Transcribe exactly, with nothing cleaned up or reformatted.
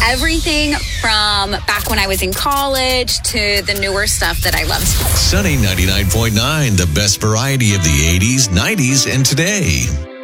everything from back when I was in college to the newer stuff that I loved. Sunny ninety-nine point nine, the best variety of the eighties, nineties, and today.